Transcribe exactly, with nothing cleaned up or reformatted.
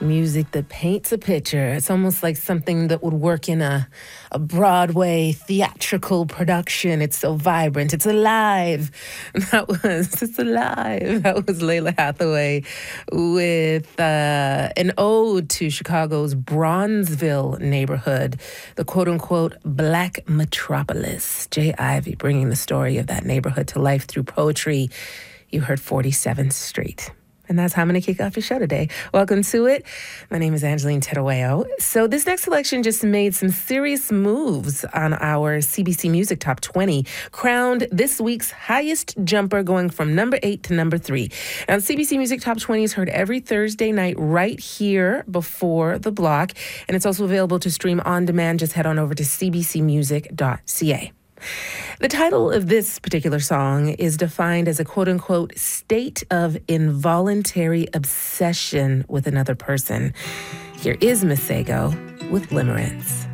Music that paints a picture. It's almost like something that would work in a, a Broadway theatrical production. It's so vibrant. It's alive. That was, it's alive. That was Lalah Hathaway with uh, an ode to Chicago's Bronzeville neighborhood, the quote-unquote Black Metropolis. Jay Ivey bringing the story of that neighborhood to life through poetry. You heard forty-seventh Street. And that's how I'm going to kick off your show today. Welcome to it. My name is Angeline Terueo. So this next selection just made some serious moves on our C B C Music Top twenty, crowned this week's highest jumper, going from number eight to number three. Now, C B C Music Top twenty is heard every Thursday night right here before the block, and it's also available to stream on demand. Just head on over to c b c music dot c a. The title of this particular song is defined as a quote-unquote state of involuntary obsession with another person. Here is Masego with Limerence.